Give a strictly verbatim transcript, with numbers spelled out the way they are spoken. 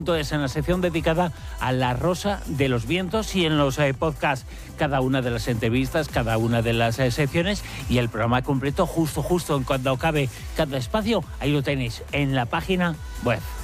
Entonces, en la sección dedicada a La Rosa de los Vientos y en los eh, podcasts, cada una de las entrevistas, cada una de las eh, secciones y el programa completo, justo, justo en cuando acabe cada espacio, ahí lo tenéis en la página web.